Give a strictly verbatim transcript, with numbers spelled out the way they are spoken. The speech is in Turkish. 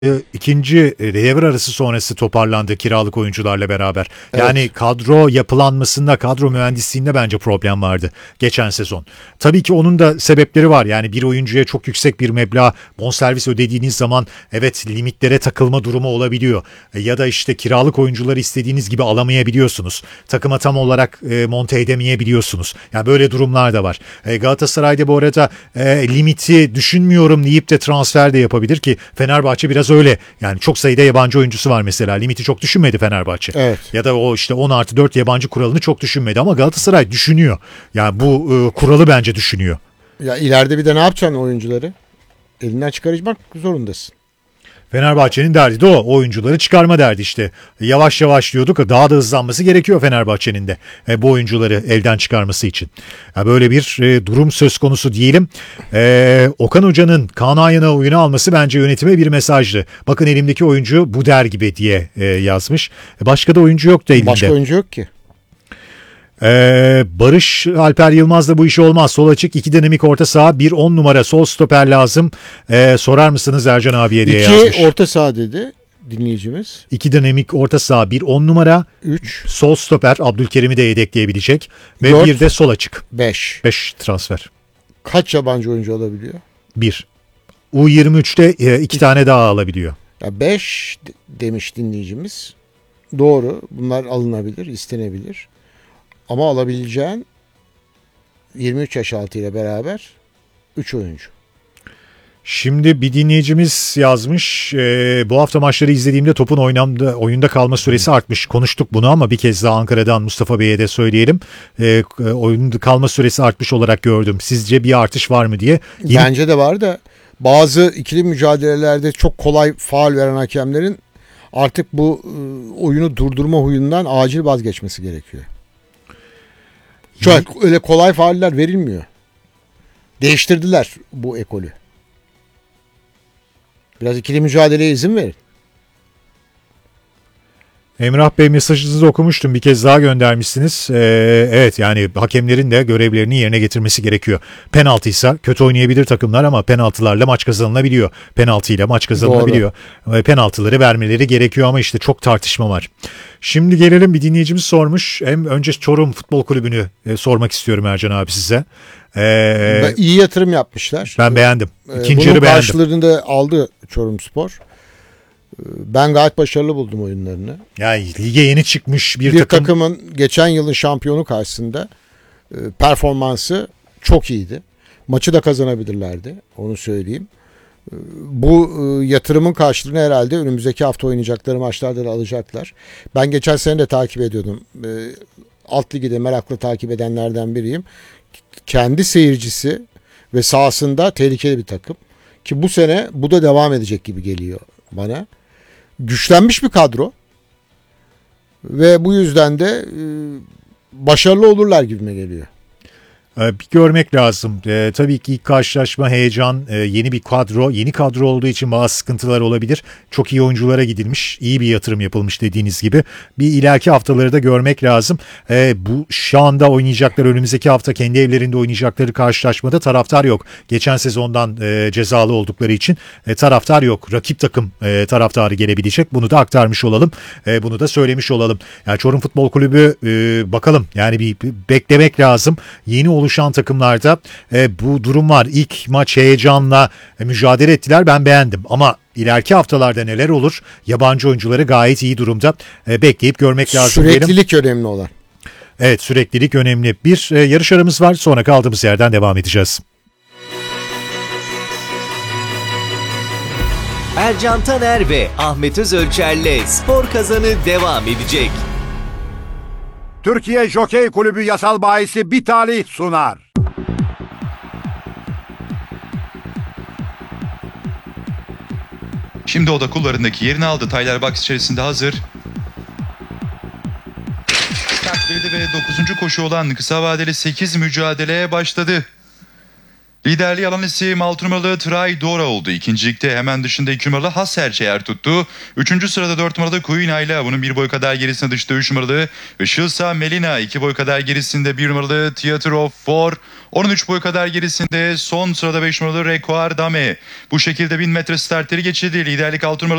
ikinci devre arası sonrası toparlandı kiralık oyuncularla beraber. Yani evet. Kadro yapılanmasında, kadro mühendisliğinde bence problem vardı geçen sezon. Tabii ki onun da sebepleri var. Yani bir oyuncuya çok yüksek bir meblağ bonservis ödediğiniz zaman evet limitlere takılma durumu olabiliyor. Ya da işte kiralık oyuncuları istediğiniz gibi alamayabiliyorsunuz. Takıma tam olarak e, monte edemeyebiliyorsunuz. Yani böyle durumlar da var. E, Galatasaray'da bu arada e, limiti düşünmüyorum deyip de transfer de yapabilir ki Fenerbahçe biraz öyle. Yani çok sayıda yabancı oyuncusu var mesela. Limiti çok düşünmedi Fenerbahçe. Evet. Ya da o işte on artı dört yabancı kuralını çok düşünmedi ama Galatasaray düşünüyor. Yani bu e, kuralı bence düşünüyor. Ya ileride bir de ne yapacaksın oyuncuları? Elinden çıkarmak zorundasın. Fenerbahçe'nin derdi de o. Oyuncuları çıkarma derdi işte. Yavaş yavaş diyorduk. Daha da hızlanması gerekiyor Fenerbahçe'nin de. E, bu oyuncuları elden çıkarması için. Ya böyle bir e, durum söz konusu diyelim. E, Okan Hoca'nın Kaan Ayhan'ı oyuna alması bence yönetime bir mesajdı. Bakın elimdeki oyuncu bu der gibi diye e, yazmış. E, başka da oyuncu yok da elinde. Başka oyuncu yok ki. Ee, Barış Alper Yılmaz'la bu iş olmaz. Sol açık, iki dinamik orta saha, bir on numara sol stoper lazım. Ee, sorar mısınız Ercan abiye diye İki yazmış. İki orta saha dedi dinleyicimiz. İki dinamik orta saha, bir on numara. Üç. Sol stoper, Abdülkerim'i de yedekleyebilecek. Ve Dört, bir de sol açık. Beş. Beş transfer. Kaç yabancı oyuncu alabiliyor? Bir. U yirmi üçte e, iki tane daha alabiliyor. Ya beş demiş dinleyicimiz. Doğru. Bunlar alınabilir, istenebilir. Ama alabileceğin yirmi üç yaş altı ile beraber üç oyuncu. Şimdi bir dinleyicimiz yazmış. E, bu hafta maçları izlediğimde topun oynamda, oyunda kalma süresi artmış. Konuştuk bunu ama bir kez daha Ankara'dan Mustafa Bey'e de söyleyelim. E, oyunda kalma süresi artmış olarak gördüm. Sizce bir artış var mı diye. Yeni... Bence de var da bazı ikili mücadelelerde çok kolay faul veren hakemlerin artık bu oyunu durdurma huyundan acil vazgeçmesi gerekiyor. Çok öyle kolay fauller verilmiyor. Değiştirdiler bu ekolü. Biraz ikili mücadeleye izin verin. Emrah Bey mesajınızı okumuştum. Bir kez daha göndermişsiniz. Ee, evet yani hakemlerin de görevlerini yerine getirmesi gerekiyor. Penaltıysa kötü oynayabilir takımlar ama penaltılarla maç kazanılabiliyor. Penaltıyla maç kazanılabiliyor. Doğru. Penaltıları vermeleri gerekiyor ama işte çok tartışma var. Şimdi gelelim, bir dinleyicimiz sormuş. Hem önce Çorum Futbol Kulübü'nü e, sormak istiyorum Ercan abi size. Ee, iyi yatırım yapmışlar. Ben beğendim. İkinci Bunun yarı beğendim. karşılığını da aldı Çorumspor. Ben gayet başarılı buldum oyunlarını. Yani lige yeni çıkmış bir, bir takım. takımın geçen yılın şampiyonu karşısında performansı çok iyiydi. Maçı da kazanabilirlerdi. Onu söyleyeyim. Bu yatırımın karşılığını herhalde önümüzdeki hafta oynayacakları maçlarda da alacaklar. Ben geçen sene de takip ediyordum. Alt ligi de merakla takip edenlerden biriyim. Kendi seyircisi ve sahasında tehlikeli bir takım. Ki bu sene bu da devam edecek gibi geliyor bana. Güçlenmiş bir kadro. Ve bu yüzden de başarılı olurlar gibime geliyor. Bir görmek lazım. Ee, tabii ki ilk karşılaşma heyecan, e, yeni bir kadro, yeni kadro olduğu için bazı sıkıntılar olabilir. Çok iyi oyunculara gidilmiş, iyi bir yatırım yapılmış dediğiniz gibi. Bir ileriki haftaları da görmek lazım. E, bu şu anda oynayacakları, önümüzdeki hafta kendi evlerinde oynayacakları karşılaşmada taraftar yok. Geçen sezondan e, cezalı oldukları için e, taraftar yok. Rakip takım e, taraftarı gelebilecek. Bunu da aktarmış olalım. E, bunu da söylemiş olalım. Yani Çorum Futbol Kulübü e, bakalım yani bir, bir beklemek lazım. Yeni oluşan takımlarda e, bu durum var. İlk maç heyecanla e, mücadele ettiler. Ben beğendim. Ama ileriki haftalarda neler olur? Yabancı oyuncuları gayet iyi durumda. E, bekleyip görmek lazım. Süreklilik diyelim. önemli olan. Evet, süreklilik önemli. Bir e, yarış aramız var. Sonra kaldığımız yerden devam edeceğiz. Ercan Taner ve Ahmet Özölçer'le Spor Kazanı devam edecek. Türkiye Jokey Kulübü yasal bahisi bir talih sunar. Şimdi o da kullarındaki yerini aldı. Tyler box içerisinde hazır. Start verdi ve dokuzuncu koşu olan kısa vadeli sekiz mücadeleye başladı. Liderliği alan isim altı numaralı Tray Dora oldu. İkincilikte hemen dışında iki numaralı Hasselçe yer tuttu. Üçüncü sırada dört numaralı Queen Ayla. Bunun bir boy kadar gerisinde dışta üç numaralı Işılsa Melina. iki boy kadar gerisinde bir numaralı Theater of Four. Onun üç boy kadar gerisinde son sırada beş numaralı Requar Dame. Bu şekilde bin metre starteri geçildi. Liderlik altı numaralı